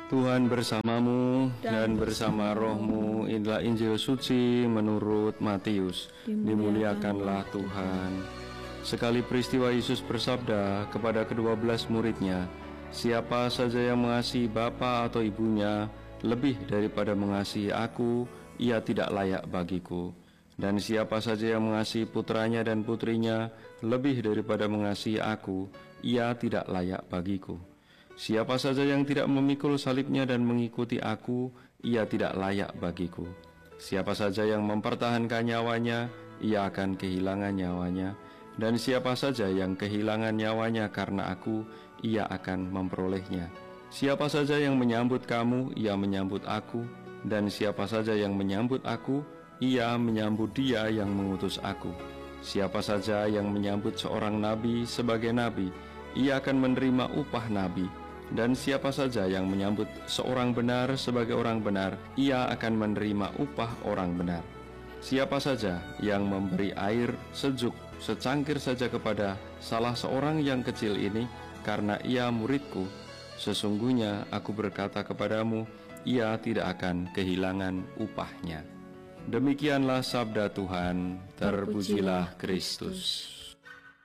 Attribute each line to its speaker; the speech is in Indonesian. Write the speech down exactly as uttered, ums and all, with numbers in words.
Speaker 1: Tuhan bersamamu dan bersama rohmu. Inilah Injil suci menurut Matius. Dimuliakanlah Tuhan. Sekali peristiwa Yesus bersabda kepada kedua belas muridnya, "Siapa saja yang mengasihi bapa atau ibunya lebih daripada mengasihi aku, ia tidak layak bagiku. Dan siapa saja yang mengasihi putranya dan putrinya lebih daripada mengasihi aku, ia tidak layak bagiku. Siapa saja yang tidak memikul salibnya dan mengikuti aku, ia tidak layak bagiku. Siapa saja yang mempertahankan nyawanya, ia akan kehilangan nyawanya. Dan siapa saja yang kehilangan nyawanya karena aku, ia akan memperolehnya. Siapa saja yang menyambut kamu, ia menyambut aku. Dan siapa saja yang menyambut aku, ia menyambut dia yang mengutus aku. Siapa saja yang menyambut seorang nabi sebagai nabi, ia akan menerima upah nabi. Dan siapa saja yang menyambut seorang benar sebagai orang benar, ia akan menerima upah orang benar. Siapa saja yang memberi air sejuk secangkir saja kepada salah seorang yang kecil ini, karena ia muridku, sesungguhnya aku berkata kepadamu, ia tidak akan kehilangan upahnya." Demikianlah sabda Tuhan. Terpujilah Kristus.